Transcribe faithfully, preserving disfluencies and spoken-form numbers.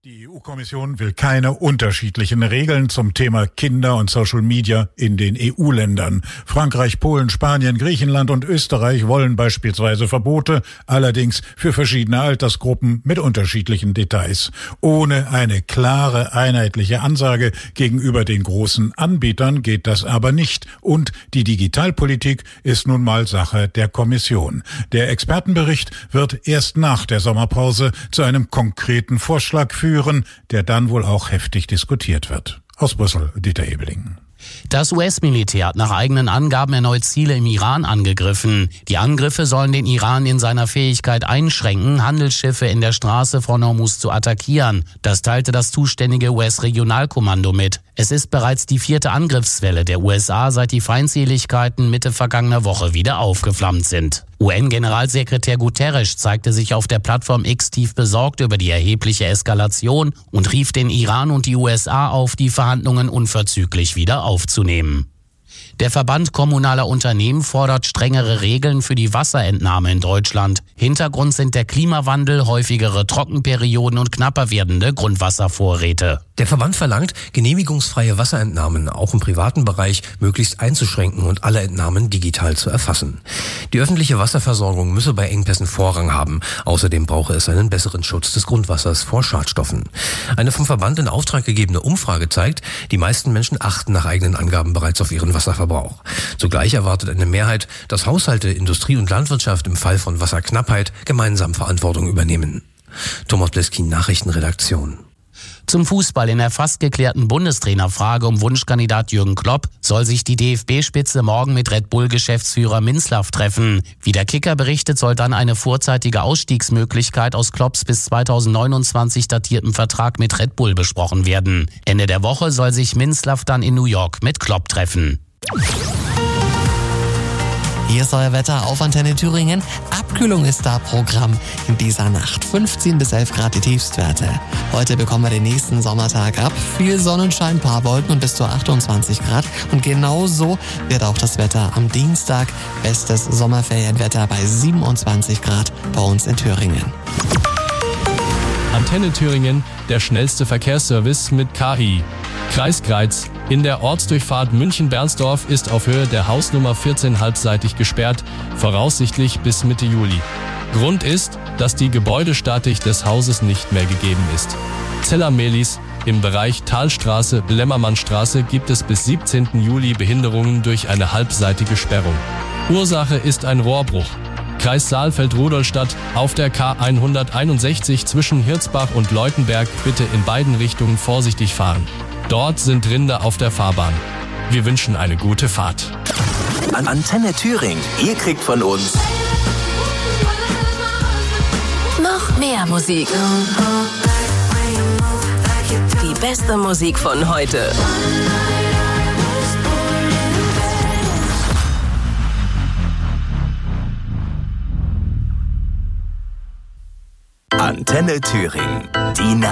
Die E U-Kommission will keine unterschiedlichen Regeln zum Thema Kinder und Social Media in den E U-Ländern. Frankreich, Polen, Spanien, Griechenland und Österreich wollen beispielsweise Verbote, allerdings für verschiedene Altersgruppen mit unterschiedlichen Details. Ohne eine klare, einheitliche Ansage gegenüber den großen Anbietern geht das aber nicht. Und die Digitalpolitik ist nun mal Sache der Kommission. Der Expertenbericht wird erst nach der Sommerpause zu einem konkreten Vorschlag führen, der dann wohl auch heftig diskutiert wird. Aus Brüssel, Dieter Ebeling. Das U S-Militär hat nach eigenen Angaben erneut Ziele im Iran angegriffen. Die Angriffe sollen den Iran in seiner Fähigkeit einschränken, Handelsschiffe in der Straße von Hormuz zu attackieren. Das teilte das zuständige U S-Regionalkommando mit. Es ist bereits die vierte Angriffswelle der U S A, seit die Feindseligkeiten Mitte vergangener Woche wieder aufgeflammt sind. U N-Generalsekretär Guterres zeigte sich auf der Plattform X tief besorgt über die erhebliche Eskalation und rief den Iran und die U S A auf, die Verhandlungen unverzüglich wieder aufzunehmen. Der Verband kommunaler Unternehmen fordert strengere Regeln für die Wasserentnahme in Deutschland. Hintergrund sind der Klimawandel, häufigere Trockenperioden und knapper werdende Grundwasservorräte. Der Verband verlangt, genehmigungsfreie Wasserentnahmen auch im privaten Bereich möglichst einzuschränken und alle Entnahmen digital zu erfassen. Die öffentliche Wasserversorgung müsse bei Engpässen Vorrang haben. Außerdem brauche es einen besseren Schutz des Grundwassers vor Schadstoffen. Eine vom Verband in Auftrag gegebene Umfrage zeigt, die meisten Menschen achten nach eigenen Angaben bereits auf ihren Wasserverbrauch. Zugleich erwartet eine Mehrheit, dass Haushalte, Industrie und Landwirtschaft im Fall von Wasserknappheit gemeinsam Verantwortung übernehmen. Thomas Bleskin, Nachrichtenredaktion. Zum Fußball: in der fast geklärten Bundestrainerfrage um Wunschkandidat Jürgen Klopp soll sich die D F B-Spitze morgen mit Red Bull-Geschäftsführer Minzlaff treffen. Wie der Kicker berichtet, soll dann eine vorzeitige Ausstiegsmöglichkeit aus Klopps bis zweitausendneunundzwanzig datierten Vertrag mit Red Bull besprochen werden. Ende der Woche soll sich Minzlaff dann in New York mit Klopp treffen. Hier ist euer Wetter auf Antenne Thüringen. Abkühlung ist da Programm in dieser Nacht. fünfzehn bis elf Grad die Tiefstwerte. Heute bekommen wir den nächsten Sommertag ab. Viel Sonnenschein, paar Wolken und bis zu achtundzwanzig Grad. Und genau so wird auch das Wetter am Dienstag. Bestes Sommerferienwetter bei siebenundzwanzig Grad bei uns in Thüringen. Antenne Thüringen, der schnellste Verkehrsservice mit K I. Kreis Greiz. In der Ortsdurchfahrt München-Bernsdorf ist auf Höhe der Hausnummer vierzehn halbseitig gesperrt, voraussichtlich bis Mitte Juli. Grund ist, dass die Gebäudestatik des Hauses nicht mehr gegeben ist. Zeller-Mehlis. Im Bereich Talstraße-Lämmermannstraße gibt es bis siebzehnten Juli Behinderungen durch eine halbseitige Sperrung. Ursache ist ein Rohrbruch. Kreis Saalfeld-Rudolstadt, auf der K hunderteinundsechzig zwischen Hirzbach und Leutenberg bitte in beiden Richtungen vorsichtig fahren. Dort sind Rinder auf der Fahrbahn. Wir wünschen eine gute Fahrt. An Antenne Thüringen, ihr kriegt von uns noch mehr Musik. Die beste Musik von heute. Antenne Thüringen, die